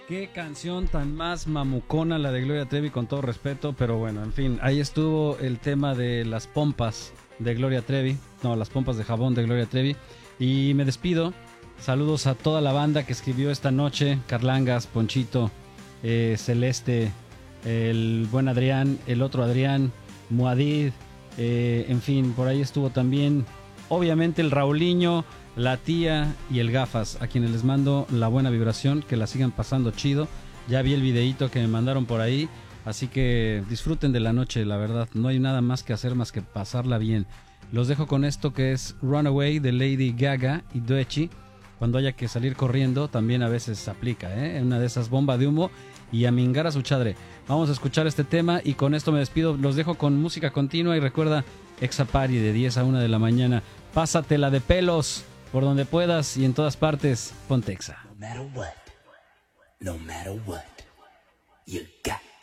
Qué canción tan más mamucona la de Gloria Trevi, con todo respeto, pero bueno, en fin, ahí estuvo el tema de las pompas de Gloria Trevi, no, las pompas de jabón de Gloria Trevi, y me despido. Saludos a toda la banda que escribió esta noche: Carlangas, Ponchito, Celeste, el buen Adrián, el otro Adrián, Muadid, en fin, por ahí estuvo también, obviamente, el Rauliño, la tía y el Gafas, a quienes les mando la buena vibración, que la sigan pasando chido. Ya vi el videíto que me mandaron por ahí, así que disfruten de la noche, la verdad, no hay nada más que hacer más que pasarla bien. Los dejo con esto que es Runaway de Lady Gaga y Doechii. Cuando haya que salir corriendo, también a veces aplica, una de esas bombas de humo y a mingar a su chadre. Vamos a escuchar este tema y con esto me despido. Los dejo con música continua y recuerda, Exa Party de 10 a 1 de la mañana. Pásatela de pelos por donde puedas y en todas partes. Ponte Exa. No matter what, you got